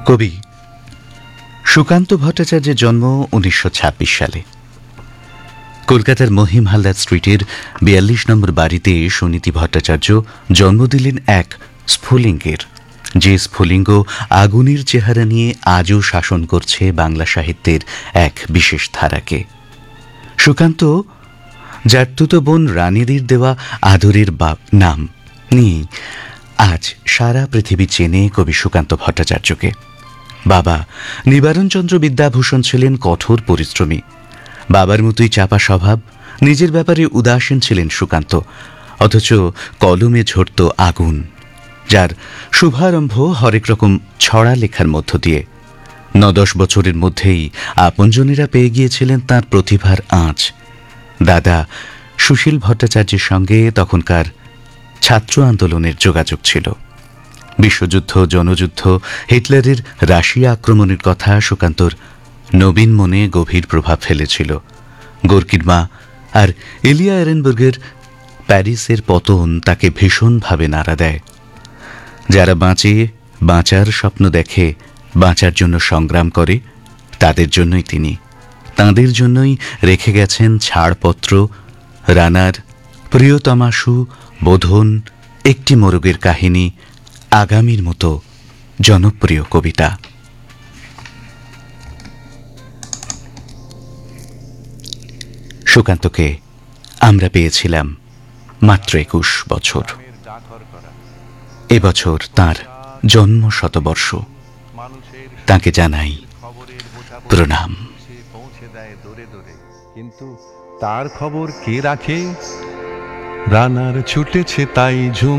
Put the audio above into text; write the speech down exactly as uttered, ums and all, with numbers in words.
কবি সুকান্ত ভট্টাচার্যের জন্ম উনিশশো ছাব্বিশ সালে। কলকাতার মহিম হালদার স্ট্রিটের বিয়াল্লিশ নম্বর বাড়িতে সুনীতি ভট্টাচার্য জন্ম দিলেন এক স্ফুলিঙ্গের, যে স্ফুলিঙ্গ আগুনের চেহারা নিয়ে আজও শাসন করছে বাংলা সাহিত্যের এক বিশেষ ধারাকে। সুকান্ত, যার তুতো বোন রানীদির দেওয়া আদরের বাপ নাম নিয়ে আজ সারা পৃথিবী চেনে কবি সুকান্ত ভট্টাচার্যকে। বাবা নিবারণচন্দ্র বিদ্যাভূষণ ছিলেন কঠোর পরিশ্রমী। বাবার মতোই চাপা স্বভাব, নিজের ব্যাপারে উদাসীন ছিলেন সুকান্ত, অথচ কলমে ঝরত আগুন, যার শুভারম্ভ হরেক রকম ছড়া লেখার মধ্য দিয়ে। ন দশ বছরের মধ্যেই আপনজনেরা পেয়ে গিয়েছিলেন তাঁর প্রতিভার আঁচ। দাদা সুশীল ভট্টাচার্যের সঙ্গে তখনকার ছাত্র আন্দোলনের যোগাযোগ ছিল। বিশ্বযুদ্ধ, জনযুদ্ধ, হিটলারের রাশিয়া আক্রমণের কথা সুকান্তর নবীন মনে গভীর প্রভাব ফেলেছিল। গোর্কির মা আর এলিয়া এরেনবার্গের প্যারিসের পতন তাকে ভীষণভাবে নাড়া দেয়। যারা বাঁচে, বাঁচার স্বপ্ন দেখে, বাঁচার জন্য সংগ্রাম করে, তাদের জন্যই তিনি, তাঁদের জন্যই রেখে গেছেন ছাড়পত্র, রানার, প্রিয়তমাশু, বোধন, একটি মোরগের কাহিনী, আগামীর মতো জনপ্রিয় কবিতা। সুকান্তকে আমরা পেয়েছিলাম মাত্র একুশ বছর। এবছর তাঁর জন্ম শতবর্ষ। তাঁকে জানাই প্রণাম। কিন্তু তার খবর কে রাখে? রানার ছুটেছে তাই ঝুম